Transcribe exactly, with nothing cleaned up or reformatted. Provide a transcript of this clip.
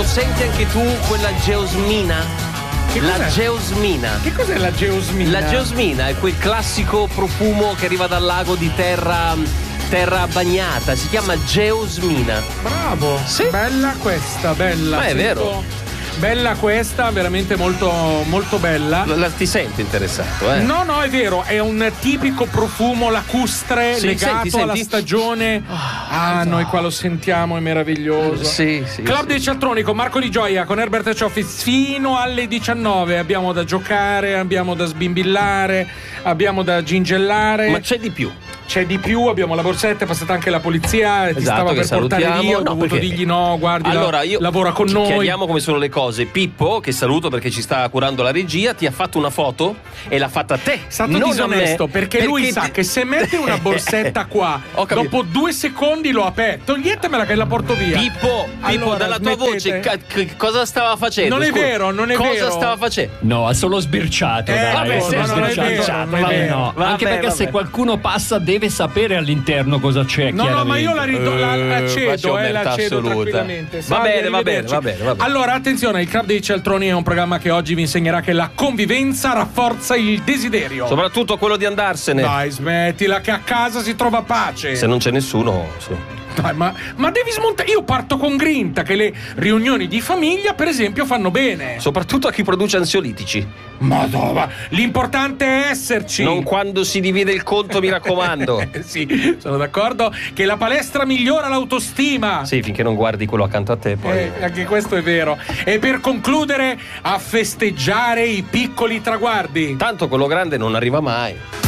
lo senti anche tu quella geosmina? Che La cos'è? geosmina. Che cos'è la geosmina? La geosmina è quel classico profumo che arriva dal lago di terra, terra bagnata. Si chiama geosmina. Bravo. Sì. Bella questa, bella. Ma è Sento- vero. Bella questa, veramente molto, molto bella. La, ti sento interessato, eh? No, no, è vero, è un tipico profumo lacustre Sì, legato senti, alla senti. stagione. Ah, noi qua lo sentiamo, è meraviglioso. Sì, sì. Club sì. dei Cialtroni con Marco Di Gioia, con Herbert e Cioffi fino alle diciannove. Abbiamo da giocare, abbiamo da sbimbillare, abbiamo da gingellare. Ma c'è di più. C'è di più, abbiamo la borsetta, è passata anche la polizia, ti Esatto, stava che per portare salutiamo. via, ho No, dovuto perché- dirgli no, guardi, la- Allora, io lavora con noi. chiariamo come sono le cose. Pippo, che saluto perché ci sta curando la regia, ti ha fatto una foto e l'ha fatta a te. È stato non a disonesto me, perché, lui sa ti- che se mette una borsetta qua, Ho capito. dopo due secondi lo apre. Toglietemela che la porto via. Pippo, Pippo Allora, dalla tua smettete. voce, ca- c- cosa stava facendo? Non è Scusa. vero, non è cosa vero. stava facendo? No, ha solo sbirciato. Eh, dai, vabbè, ha solo se- non è sbirciato. vero, non è Vabbè, vero. no. Vabbè, Anche perché vabbè. se qualcuno passa deve sapere all'interno cosa c'è. No, no, ma io la, ridò, la, la Eh, cedo, faccio eh, la omertà cedo assoluta. tranquillamente. Va Salve, bene, va bene, arrivederci. va bene, va bene. Allora, attenzione, il Club dei Cialtroni è un programma che oggi vi insegnerà che la convivenza rafforza il desiderio. Soprattutto quello di andarsene. Dai, smettila che a casa si trova pace. Se non c'è nessuno. sì. Dai, ma, ma devi smontare. Io parto con grinta che le riunioni di famiglia, per esempio, fanno bene. Soprattutto a chi produce ansiolitici. Madonna, l'importante è esserci. Non quando si divide il conto, mi raccomando. Eh, sì, sono d'accordo che la palestra migliora l'autostima. Sì, finché non guardi quello accanto a te, poi. Eh, anche questo è vero. E per concludere, a festeggiare i piccoli traguardi. Tanto quello grande non arriva mai.